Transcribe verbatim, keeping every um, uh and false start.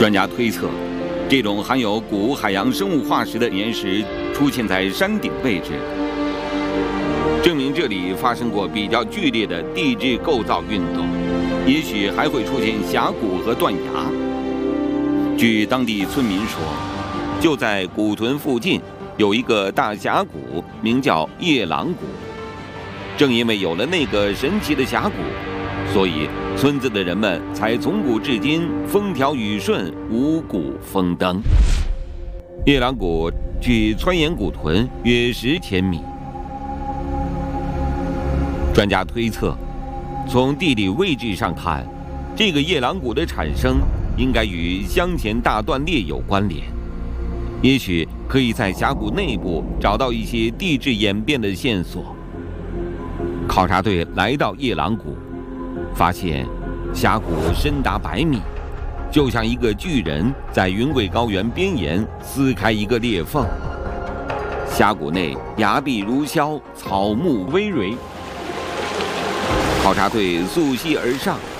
专家推测，这种含有古海洋生物化石的岩石出现在山顶位置，证明这里发生过比较剧烈的地质构造运动，也许还会出现峡谷和断崖。据当地村民说，就在古屯附近有一个大峡谷，名叫夜郎谷。正因为有了那个神奇的峡谷，所以村子的人们才从古至今风调雨顺，五谷丰登。夜郎谷距川岩古屯约十千米。专家推测，从地理位置上看，这个夜郎谷的产生应该与湘黔大断裂有关联，也许可以在峡谷内部找到一些地质演变的线索。考察队来到夜郎谷，发现峡谷深达百米，就像一个巨人在云贵高原边沿撕开一个裂缝。峡谷内崖壁如削，草木葳蕤。考察队溯溪而上，